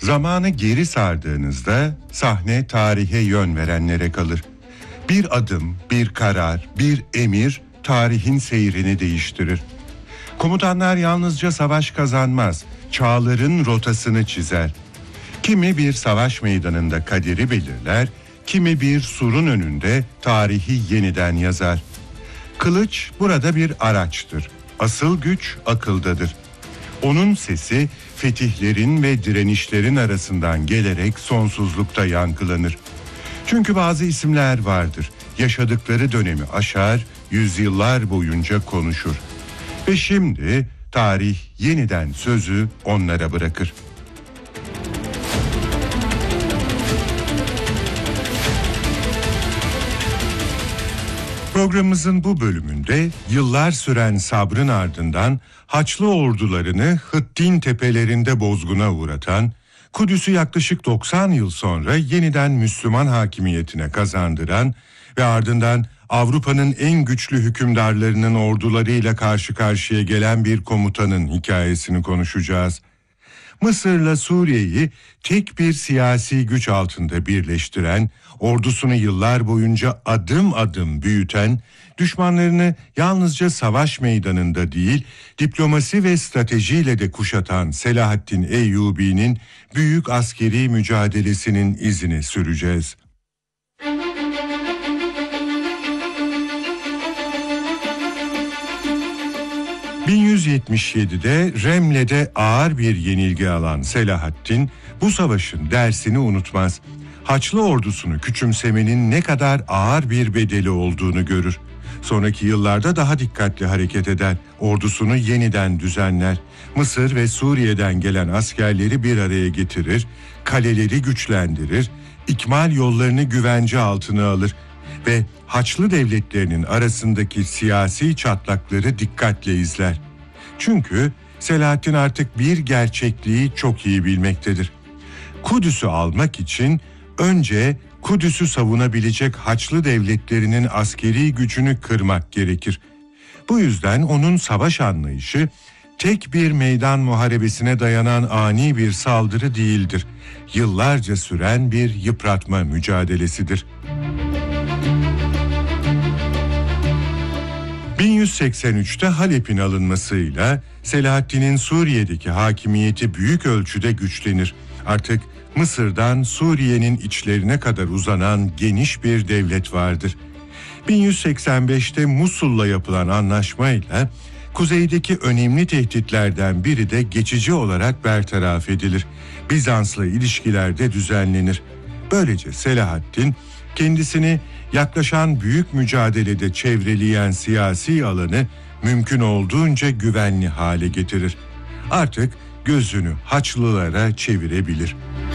Zamanı geri sardığınızda sahne tarihe yön verenlere kalır. Bir adım, bir karar, bir emir tarihin seyrini değiştirir. Komutanlar yalnızca savaş kazanmaz, çağların rotasını çizer. Kimi bir savaş meydanında kaderi belirler, kimi bir surun önünde tarihi yeniden yazar. Kılıç burada bir araçtır. Asıl güç akıldadır. Onun sesi fetihlerin ve direnişlerin arasından gelerek sonsuzlukta yankılanır. Çünkü bazı isimler vardır. Yaşadıkları dönemi aşar, yüzyıllar boyunca konuşur. Ve şimdi tarih yeniden sözü onlara bırakır. Programımızın bu bölümünde yıllar süren sabrın ardından Haçlı ordularını Hıttin tepelerinde bozguna uğratan, Kudüs'ü yaklaşık 90 yıl sonra yeniden Müslüman hakimiyetine kazandıran ve ardından Avrupa'nın en güçlü hükümdarlarının ordularıyla karşı karşıya gelen bir komutanın hikayesini konuşacağız. Mısır'la Suriye'yi tek bir siyasi güç altında birleştiren, ordusunu yıllar boyunca adım adım büyüten, düşmanlarını yalnızca savaş meydanında değil, diplomasi ve stratejiyle de kuşatan Selahaddin Eyyubi'nin büyük askeri mücadelesinin izini süreceğiz. ...1177'de Remle'de ağır bir yenilgi alan Selahaddin bu savaşın dersini unutmaz. Haçlı ordusunu küçümsemenin ne kadar ağır bir bedeli olduğunu görür. Sonraki yıllarda daha dikkatli hareket eder, ordusunu yeniden düzenler. Mısır ve Suriye'den gelen askerleri bir araya getirir, kaleleri güçlendirir, ikmal yollarını güvence altına alır ve Haçlı devletlerinin arasındaki siyasi çatlakları dikkatle izler. Çünkü Selahaddin artık bir gerçekliği çok iyi bilmektedir. Kudüs'ü almak için önce Kudüs'ü savunabilecek Haçlı devletlerinin askeri gücünü kırmak gerekir. Bu yüzden onun savaş anlayışı tek bir meydan muharebesine dayanan ani bir saldırı değildir. Yıllarca süren bir yıpratma mücadelesidir. 1183'te Halep'in alınmasıyla Selahaddin'in Suriye'deki hakimiyeti büyük ölçüde güçlenir. Artık Mısır'dan Suriye'nin içlerine kadar uzanan geniş bir devlet vardır. 1185'te Musul'la yapılan anlaşmayla kuzeydeki önemli tehditlerden biri de geçici olarak bertaraf edilir. Bizans'la ilişkiler de düzenlenir. Böylece Selahaddin kendisini yaklaşan büyük mücadelede çevreleyen siyasi alanı mümkün olduğunca güvenli hale getirir. Artık gözünü Haçlılara çevirebilir.